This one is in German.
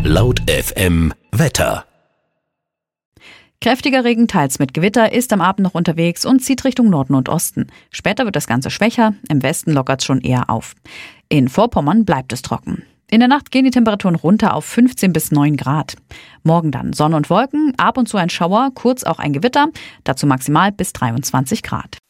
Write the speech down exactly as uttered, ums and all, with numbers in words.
Laut F M Wetter. Kräftiger Regen, teils mit Gewitter, ist am Abend noch unterwegs und zieht Richtung Norden und Osten. Später wird das Ganze schwächer, im Westen lockert es schon eher auf. In Vorpommern bleibt es trocken. In der Nacht gehen die Temperaturen runter auf fünfzehn bis neun Grad. Morgen dann Sonne und Wolken, ab und zu ein Schauer, kurz auch ein Gewitter, dazu maximal bis dreiundzwanzig Grad.